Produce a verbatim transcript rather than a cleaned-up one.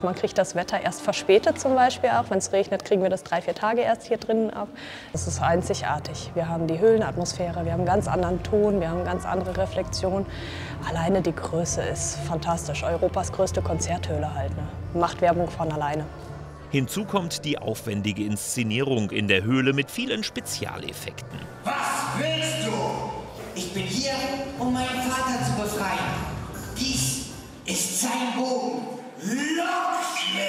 Man kriegt das Wetter erst verspätet zum Beispiel auch. Wenn es regnet, kriegen wir das drei, vier Tage erst hier drinnen ab. Das ist einzigartig. Wir haben die Höhlenatmosphäre, wir haben einen ganz anderen Ton, wir haben eine ganz andere Reflexion. Alleine die Größe ist fantastisch. Europas größte Konzerthöhle halt. Ne? Macht Werbung von alleine. Hinzu kommt die aufwendige Inszenierung in der Höhle mit vielen Spezialeffekten. Was willst du? Ich bin hier, um meinen Vater zu befreien. Dies ist sein Bogen. Lock!